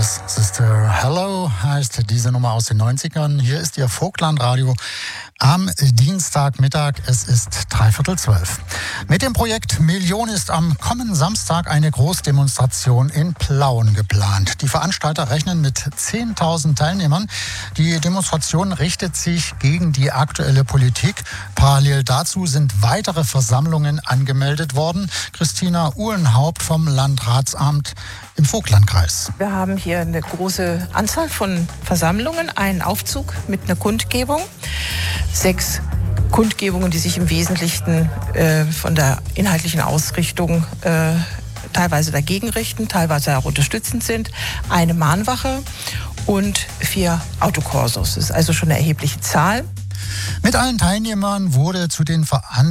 Brothers Sister Hello heißt diese Nummer aus den 90ern. Hier ist Ihr Vogtlandradio am Dienstagmittag. Es ist 11:45. Mit dem Projekt Million ist am kommenden Samstag eine Großdemonstration in Plauen geplant. Die Veranstalter rechnen mit 10.000 Teilnehmern. Die Demonstration richtet sich gegen die aktuelle Politik. Parallel dazu sind weitere Versammlungen angemeldet worden. Christina Uhlenhaupt vom Landratsamt im Vogtlandkreis. Wir haben hier eine große Anzahl von Versammlungen, einen Aufzug mit einer Kundgebung, 6 Kundgebungen, die sich im Wesentlichen von der inhaltlichen Ausrichtung teilweise dagegen richten, teilweise auch unterstützend sind, eine Mahnwache und 4 Autokorsos. Das ist also schon eine erhebliche Zahl. Mit allen Teilnehmern wurde zu den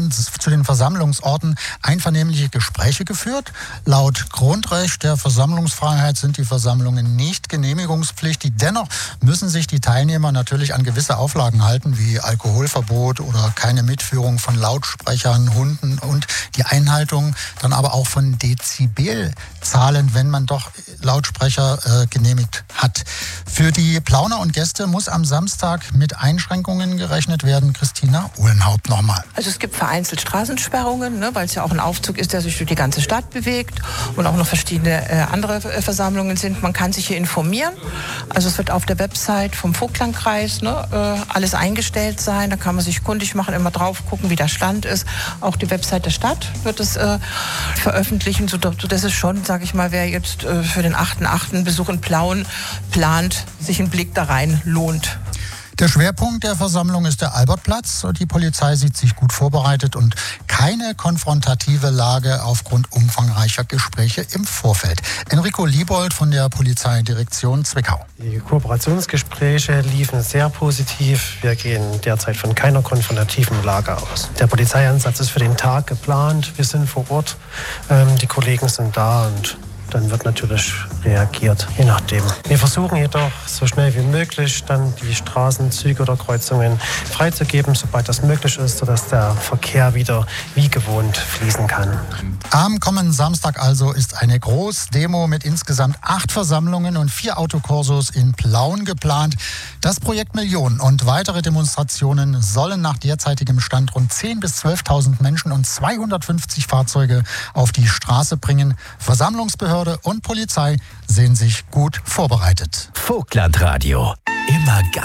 Versammlungsorten einvernehmliche Gespräche geführt. Laut Grundrecht der Versammlungsfreiheit sind die Versammlungen nicht genehmigungspflichtig. Dennoch müssen sich die Teilnehmer natürlich an gewisse Auflagen halten, wie Alkoholverbot oder keine Mitführung von Lautsprechern, Hunden und die Einhaltung dann aber auch von Dezibelzahlen, wenn man doch Lautsprecher genehmigt hat. Für die Plauner und Gäste muss am Samstag mit Einschränkungen gerechnet werden. Christina Uhlenhaupt nochmal. Also es gibt vereinzelt Straßensperrungen, weil es ja auch ein Aufzug ist, der sich durch die ganze Stadt bewegt und auch noch verschiedene andere Versammlungen sind. Man kann sich hier informieren. Also es wird auf der Website vom Vogtlandkreis alles eingestellt sein. Da kann man sich kundig machen, immer drauf gucken, wie der Stand ist. Auch die Website der Stadt wird es veröffentlichen, sodass es schon, sage ich mal, wer jetzt für den 8.8. Besuch in Plauen plant, sich ein Blick da rein lohnt. Der Schwerpunkt der Versammlung ist der Albertplatz. Die Polizei sieht sich gut vorbereitet und keine konfrontative Lage aufgrund umfangreicher Gespräche im Vorfeld. Enrico Liebold von der Polizeidirektion Zwickau. Die Kooperationsgespräche liefen sehr positiv. Wir gehen derzeit von keiner konfrontativen Lage aus. Der Polizeieinsatz ist für den Tag geplant. Wir sind vor Ort. Die Kollegen sind da und dann wird natürlich reagiert, je nachdem. Wir versuchen jedoch so schnell wie möglich dann die Straßen, Züge oder Kreuzungen freizugeben, sobald das möglich ist, sodass der Verkehr wieder wie gewohnt fließen kann. Am kommenden Samstag also ist eine Großdemo mit insgesamt 8 Versammlungen und 4 Autokorsos in Plauen geplant. Das Projekt Million und weitere Demonstrationen sollen nach derzeitigem Stand rund 10.000 bis 12.000 Menschen und 250 Fahrzeuge auf die Straße bringen. Versammlungsbehörden und Polizei sehen sich gut vorbereitet. Vogtlandradio. Immer ganz